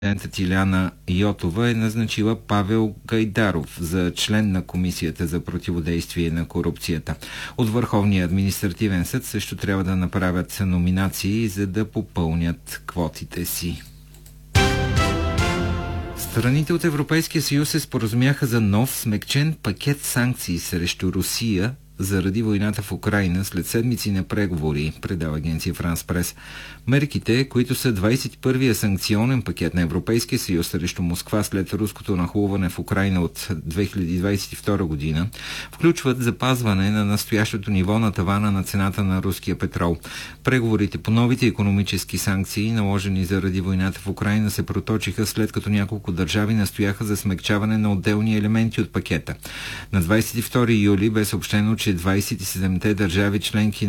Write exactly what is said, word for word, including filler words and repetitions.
Президентът Иляна Йотова е назначила Павел Гайдаров за член на Комисията за противодействие на корупцията. От Върховния административен съд също трябва да направят номинации, за да попълнят квотите си. Страните от Европейския съюз се споразумяха за нов смекчен пакет санкции срещу Русия заради войната в Украйна след седмици на преговори, предава агенция Франс Прес. Мерките, които са двадесет и първия санкционен пакет на Европейския съюз срещу Москва след руското нахлуване в Украйна от две хиляди двадесет и втора година, включват запазване на настоящото ниво на тавана на цената на руския петрол. Преговорите по новите икономически санкции, наложени заради войната в Украйна, се проточиха след като няколко държави настояха за смекчаване на отделни елементи от пакета. На двадесет и втори юли бе съобщено, че двадесет и седемте държави членки